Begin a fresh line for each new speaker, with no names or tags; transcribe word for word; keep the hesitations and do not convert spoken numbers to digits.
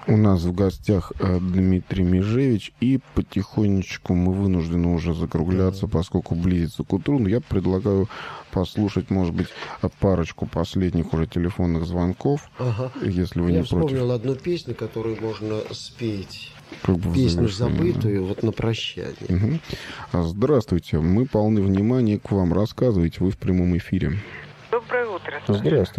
У нас в гостях э, Дмитрий Межевич, и потихонечку мы вынуждены уже закругляться, поскольку близится к утру. Но я предлагаю послушать, может быть, парочку последних уже телефонных звонков,
Ага.
если вы
Я
не против.
вспомнил одну песню, которую можно спеть.
Как бы
Песню
завершение,
забытую,
да.
вот на прощание.
Угу. Здравствуйте, мы полны внимания к вам. Рассказывайте, вы в прямом эфире.
Доброе утро.
Здравствуйте.